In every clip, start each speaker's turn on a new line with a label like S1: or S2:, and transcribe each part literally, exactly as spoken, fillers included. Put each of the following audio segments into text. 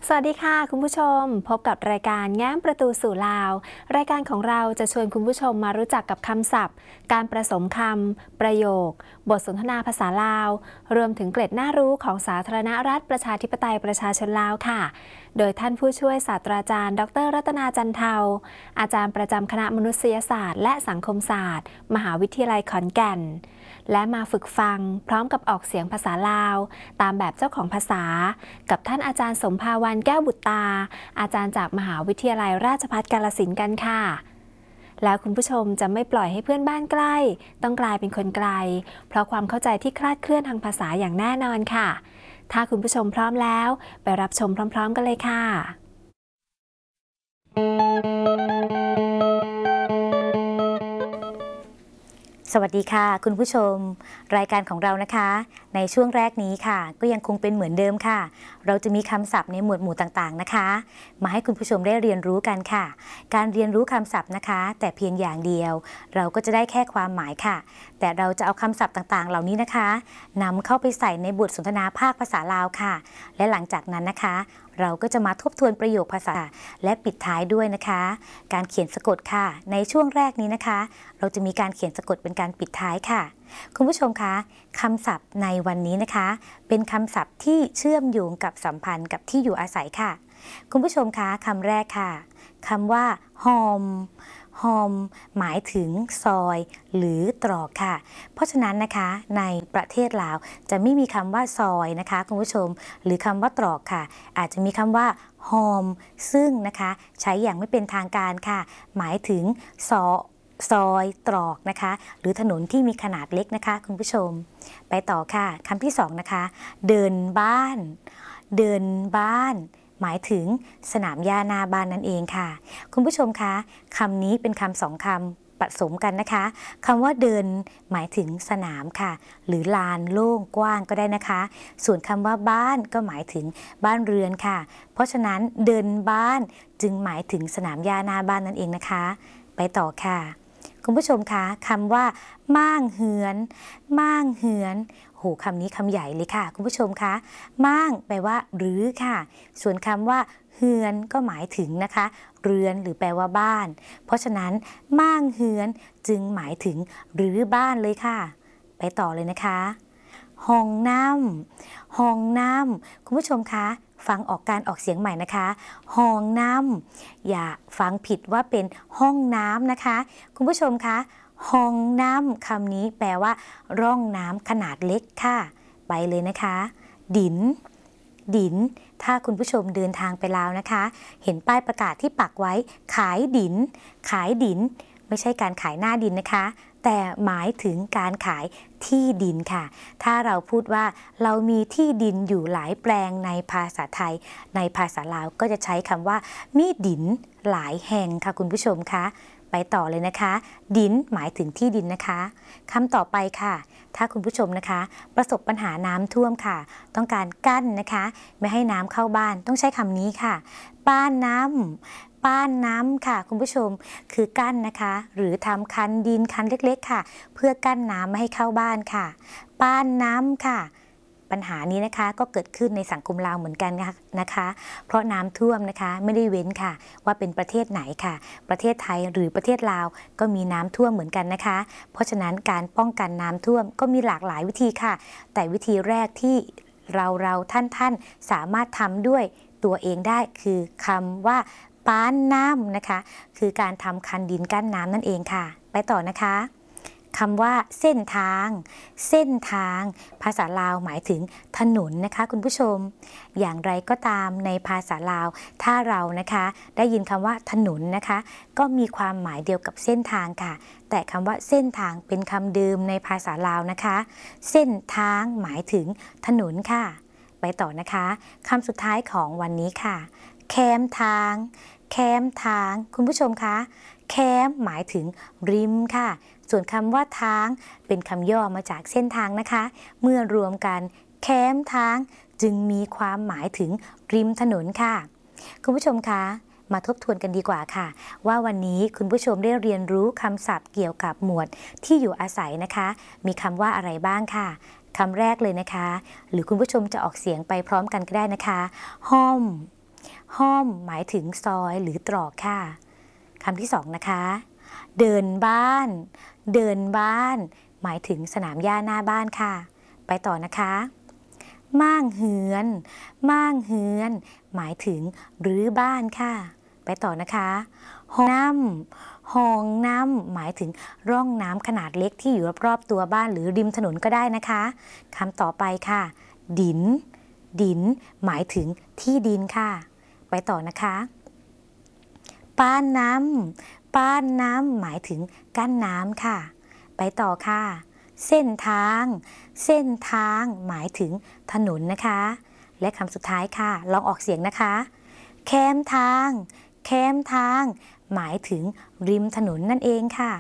S1: สวัสดีค่ะคุณผู้ชมพบกับรายการแง้มประตูสู่ลาวรายการของเราจะชวนคุณผู้ชมมารู้จักกับคำศัพท์การประสมคำประโยคบทสนทนาภาษาลาวรวมถึงเกร็ดน่ารู้ของสาธารณรัฐประชาธิปไตยประชาชนลาวค่ะโดยท่านผู้ช่วยศาสตราจารย์ดรรัตนาจันเทาอาจารย์ประจำคณะมนุษยศาสตร์และสังคมศาสตร์มหาวิทยาลัยขอนแก่นและมาฝึกฟังพร้อมกับออกเสียงภาษาลาวตามแบบเจ้าของภาษากับท่านอาจารย์สมภาวันแก้วบุตรตาอาจารย์จากมหาวิทยาลัยราชภัฏกาฬสินธุ์กันค่ะแล้วคุณผู้ชมจะไม่ปล่อยให้เพื่อนบ้านใกล้ต้องกลายเป็นคนไกลเพราะความเข้าใจที่คลาดเคลื่อนทางภาษาอย่างแน่นอนค่ะถ้าคุณผู้ชมพร้อมแล้วไปรับชมพร้อมๆกันเลยค่ะ
S2: สวัสดีค่ะคุณผู้ชมรายการของเรานะคะในช่วงแรกนี้ค่ะก็ยังคงเป็นเหมือนเดิมค่ะเราจะมีคำศัพท์ในหมวดหมู่ต่างๆนะคะมาให้คุณผู้ชมได้เรียนรู้กันค่ะการเรียนรู้คำศัพท์นะคะแต่เพียงอย่างเดียวเราก็จะได้แค่ความหมายค่ะแต่เราจะเอาคำศัพท์ต่างๆเหล่านี้นะคะนำเข้าไปใส่ในบทสนทนาภาคภาษาลาวค่ะและหลังจากนั้นนะคะเราก็จะมาทบทวนประโยคภาษาและปิดท้ายด้วยนะคะการเขียนสะกดค่ะในช่วงแรกนี้นะคะเราจะมีการเขียนสะกดเป็นการปิดท้ายค่ะคุณผู้ชมคะคำศัพท์ในวันนี้นะคะเป็นคำศัพท์ที่เชื่อมโยงกับสัมพันธ์กับที่อยู่อาศัยค่ะคุณผู้ชมคะคำแรกค่ะคำว่าหอมหอมหมายถึงซอยหรือตรอกค่ะเพราะฉะนั้นนะคะในประเทศลาวจะไม่มีคำว่าซอยนะคะคุณผู้ชมหรือคำว่าตรอกค่ะอาจจะมีคำว่าหอมซึ่งนะคะใช้อย่างไม่เป็นทางการค่ะหมายถึงซอซอยตรอกนะคะหรือถนนที่มีขนาดเล็กนะคะคุณผู้ชมไปต่อค่ะคำที่สองนะคะเดินบ้านเดินบ้านหมายถึงสนามหญ้าหน้าบ้านนั่นเองค่ะคุณผู้ชมคะคำนี้เป็นคำสองคำผสมกันนะคะคำว่าเดินหมายถึงสนามค่ะหรือลานโล่งกว้างก็ได้นะคะส่วนคำว่าบ้านก็หมายถึงบ้านเรือนค่ะเพราะฉะนั้นเดินบ้านจึงหมายถึงสนามหญ้าหน้าบ้านนั่นเองนะคะไปต่อค่ะคุณผู้ชมคะคำว่าม่างเหือนม่างเหือนโหคำนี้คำใหญ่เลยค่ะคุณผู้ชมคะม่างแปลว่าหรือค่ะส่วนคำว่าเฮือนก็หมายถึงนะคะเรือนหรือแปลว่าบ้านเพราะฉะนั้นม่างเฮือนจึงหมายถึงหรือบ้านเลยค่ะไปต่อเลยนะคะห้องน้ำห้องน้ำคุณผู้ชมคะฟังออกการออกเสียงใหม่นะคะห้องน้ำอย่าฟังผิดว่าเป็นห้องน้ำนะคะคุณผู้ชมคะห้องน้ำคำนี้แปลว่าร่องน้ำขนาดเล็กค่ะไปเลยนะคะดินดินถ้าคุณผู้ชมเดินทางไปลาวนะคะเห็นป้ายประกาศที่ปักไว้ขายดินขายดินไม่ใช่การขายหน้าดินนะคะแต่หมายถึงการขายที่ดินค่ะถ้าเราพูดว่าเรามีที่ดินอยู่หลายแปลงในภาษาไทยในภาษาลาวก็จะใช้คำว่ามีดินหลายแห่งค่ะคุณผู้ชมคะไปต่อเลยนะคะดินหมายถึงที่ดินนะคะคำต่อไปค่ะถ้าคุณผู้ชมนะคะประสบปัญหาน้ำท่วมค่ะต้องการกั้นนะคะไม่ให้น้ำเข้าบ้านต้องใช้คำนี้ค่ะป้านน้ำป้านน้ำค่ะคุณผู้ชมคือกั้นนะคะหรือทำคันดินคันเล็กๆค่ะเพื่อกั้นน้ำไม่ให้เข้าบ้านค่ะป้านน้ำค่ะปัญหานี้นะคะก็เกิดขึ้นในสังคมลาวเหมือนกันนะคะเพราะน้ำท่วมนะคะไม่ได้เว้นค่ะว่าเป็นประเทศไหนค่ะประเทศไทยหรือประเทศลาวก็มีน้ำท่วมเหมือนกันนะคะเพราะฉะนั้นการป้องกันน้ำท่วมก็มีหลากหลายวิธีค่ะแต่วิธีแรกที่เราเราท่านท่านสามารถทำด้วยตัวเองได้คือคำว่าป้านน้ำนะคะคือการทำคันดินกั้นน้ำนั่นเองค่ะไปต่อนะคะคำว่าเส้นทางเส้นทางภาษาลาวหมายถึงถนนนะคะคุณผู้ชมอย่างไรก็ตามในภาษาลาวถ้าเรานะคะได้ยินคำว่าถนนนะคะก็มีความหมายเดียวกับเส้นทางค่ะแต่คำว่าเส้นทางเป็นคำเดิมในภาษาลาวนะคะเส้นทางหมายถึงถนนค่ะไปต่อนะคะคำสุดท้ายของวันนี้ค่ะแคมทางแคมทางคุณผู้ชมคะแคมหมายถึงริมค่ะส่วนคำว่าทางเป็นคำย่อมาจากเส้นทางนะคะเมื่อรวมกันแคมทางจึงมีความหมายถึงริมถนนค่ะคุณผู้ชมคะมาทบทวนกันดีกว่าค่ะว่าวันนี้คุณผู้ชมได้เรียนรู้คำศัพท์เกี่ยวกับหมวดที่อยู่อาศัยนะคะมีคำว่าอะไรบ้างค่ะคำแรกเลยนะคะหรือคุณผู้ชมจะออกเสียงไปพร้อมกันก็ได้นะคะห้อมห้อมหมายถึงซอยหรือตรอกค่ะคำที่สองนะคะเดินบ้านเดินบ้านหมายถึงสนามหญ้าหน้าบ้านค่ะไปต่อนะคะม่างเหือนม่างเหือนหมายถึงรื้อบ้านค่ะไปต่อนะคะห้องน้ำห้องน้ำหมายถึงร่องน้ำขนาดเล็กที่อยู่รอบๆตัวบ้านหรือริมถนนก็ได้นะคะคำต่อไปค่ะดินดินหมายถึงที่ดินค่ะไปต่อนะคะป้านน้ำป้านน้ำหมายถึงกั้นน้ำค่ะไปต่อค่ะเส้นทางเส้นทางหมายถึงถนนนะคะและคำสุดท้ายค่ะลองออกเสียงนะคะแคมทางแคมทางหมายถึงริมถนนนั่นเองค่ะ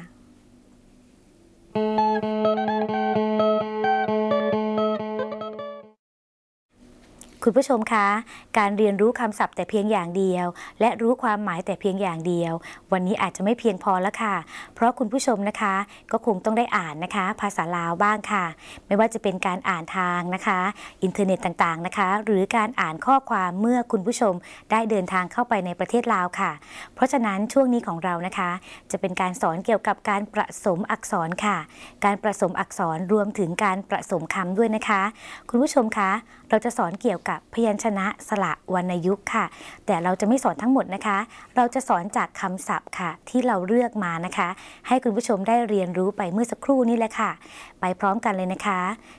S2: คุณผู้ชมคะการเรียนรู้คำศัพท์แต่เพียงอย่างเดียวและรู้ความหมายแต่เพียงอย่างเดียววันนี้อาจจะไม่เพียงพอแล้วค่ะเพราะคุณผู้ชมนะคะก็คงต้องได้อ่านนะคะภาษาลาวบ้างค่ะไม่ว่าจะเป็นการอ่านทางนะคะอินเทอร์เน็ตต่างๆนะคะหรือการอ่านข้อความเมื่อคุณผู้ชมได้เดินทางเข้าไปในประเทศลาวค่ะเพราะฉะนั้นช่วงนี้ของเรานะคะจะเป็นการสอนเกี่ยวกับการผสมอักษรค่ะการผสมอักษรรวมถึงการผสมคำด้วยนะคะคุณผู้ชมคะเราจะสอนเกี่ยวกับพยัญชนะสระวรรณยุกต์ค่ะแต่เราจะไม่สอนทั้งหมดนะคะเราจะสอนจากคำศัพท์ค่ะที่เราเลือกมานะคะให้คุณผู้ชมได้เรียนรู้ไปเมื่อสักครู่นี้แหละค่ะไปพร้อมกันเลยนะคะ